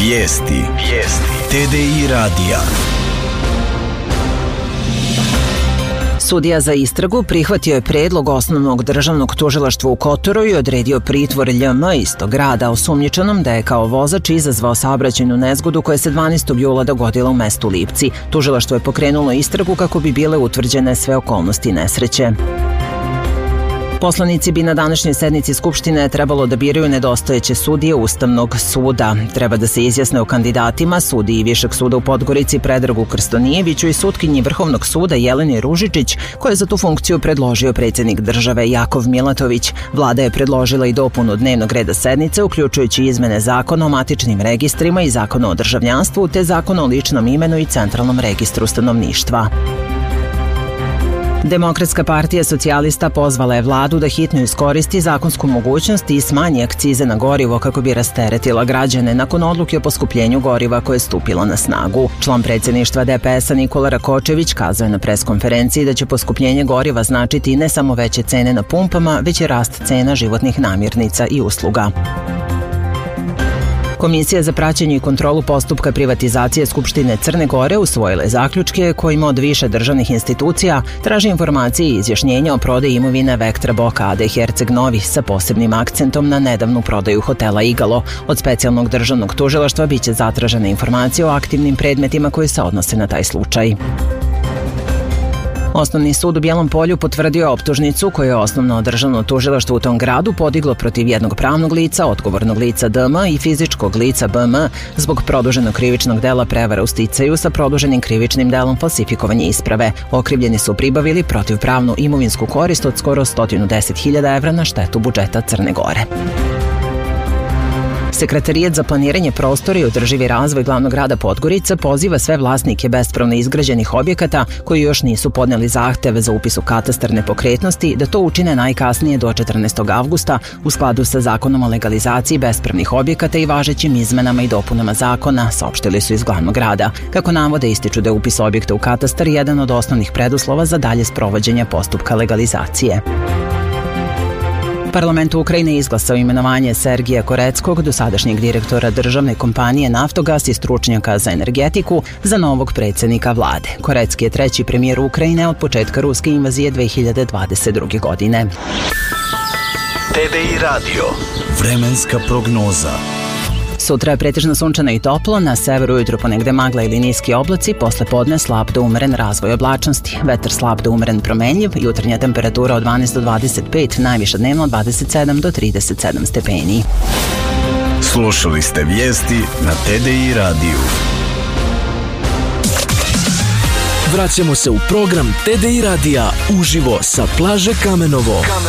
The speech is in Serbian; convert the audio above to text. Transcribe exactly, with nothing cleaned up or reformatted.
Vijesti. Vijesti. T D I radija. Sudija za istragu prihvatio je predlog Osnovnog državnog tužilaštva u Kotoru i odredio pritvor Lj M iz tog grada osumnjičenom da je kao vozač izazvao saobraćajnu nezgodu koja se dvanaestog jula dogodila u mestu Lipci. Tužilaštvo je pokrenulo istragu kako bi bile utvrđene sve okolnosti nesreće. Poslanici bi na današnjoj sednici Skupštine trebalo da biraju nedostajeće sudije Ustavnog suda. Treba da se izjasne o kandidatima sudiji Višeg suda u Podgorici Predragu Krstonijeviću i sutkinji Vrhovnog suda Jeleni Ružičić, koje je za tu funkciju predložio predsjednik države Jakov Milatović. Vlada je predložila i dopunu dnevnog reda sednice, uključujući izmene zakona o matičnim registrima i zakona o državljanstvu, te zakona o ličnom imenu i centralnom registru stanovništva. Demokratska partija socijalista pozvala je vladu da hitno iskoristi zakonsku mogućnost i smanji akcize na gorivo kako bi rasteretila građane nakon odluke o poskupljenju goriva koje je stupilo na snagu. Član predsjedništva D P S-a Nikola Rakočević kazao je na preskonferenciji da će poskupljenje goriva značiti ne samo veće cene na pumpama, već i rast cena životnih namirnica i usluga. Komisija za praćenje i kontrolu postupka privatizacije Skupštine Crne Gore usvojila je zaključke kojima od više državnih institucija traži informacije i izjašnjenja o prodaji imovine Vektra Boka A D Herceg Novi sa posebnim akcentom na nedavnu prodaju hotela Igalo. Od specijalnog državnog tužilaštva biće zatražene informacije o aktivnim predmetima koji se odnose na taj slučaj. Osnovni sud u Bijelom Polju potvrdio je optužnicu koju je Osnovno državno tužilaštvo u tom gradu podiglo protiv jednog pravnog lica, odgovornog lica D M i fizičkog lica B M zbog produženog krivičnog dela prevara u sticaju sa produženim krivičnim delom falsifikovanje isprave. Okrivljeni su pribavili protivpravnu imovinsku korist od skoro sto deset hiljada evra na štetu budžeta Crne Gore. Sekretarijat za planiranje prostora i održivi razvoj glavnog grada Podgorice poziva sve vlasnike bespravno izgrađenih objekata koji još nisu podneli zahteve za upis u katastar nepokretnosti da to učine najkasnije do četrnaestog avgusta u skladu sa zakonom o legalizaciji bespravnih objekata i važećim izmenama i dopunama zakona, saopštili su iz glavnog grada. Kako navode, ističu da je upis objekta u katastar jedan od osnovnih preduslova za dalje sprovođenje postupka legalizacije. Parlament Ukrajine izglasao imenovanje Sergija Koreckog, dosadašnjeg direktora državne kompanije Naftogas i stručnjaka za energetiku, za novog predsjednika vlade. Korecki je treći premijer Ukrajine od početka ruske invazije dve hiljade dvadeset druge. godine. T D I radio. Vremenska prognoza. Sutra je pretežno sunčano i toplo, na severu ujutro ponegde magla ili niski oblaci, posle podne slab do umeren razvoj oblačnosti. Vetar slab do umeren promenljiv, jutarnja temperatura od dvanaest do dvadeset pet, najviša dnevno od dvadeset sedam do trideset sedam stepeni. Slušali ste vijesti na T D I radiju. Vraćamo se u program T D I radija uživo sa plaže Kamenovo.